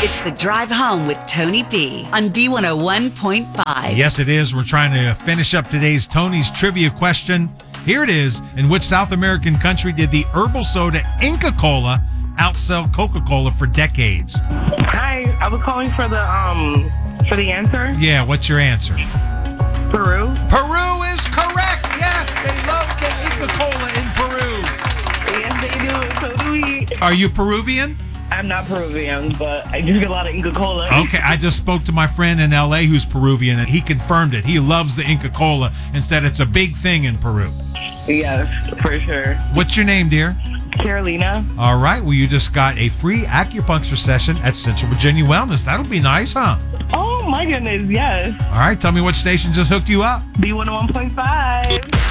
It's the Drive Home with Tony B on B101.5. Yes, it is. We're trying to finish up today's Tony's trivia question. Here it is. In which South American country did the herbal soda Inca Kola outsell Coca-Cola for decades? Hi, I was calling for the answer. Yeah, what's your answer? Peru. Peru is correct. Yes, they love the Inca Kola in Peru. Yes, they do. So do we. Are you Peruvian? I'm not Peruvian, but I do get a lot of Inca Kola. Okay, I just spoke to my friend in LA who's Peruvian, and he confirmed it. He loves the Inca Kola and said it's a big thing in Peru. Yes, for sure. What's your name, dear? Carolina. All right, well, you just got a free acupuncture session at Central Virginia Wellness. That'll be nice, huh? Oh, my goodness, yes. All right, tell me what station just hooked you up. B101.5.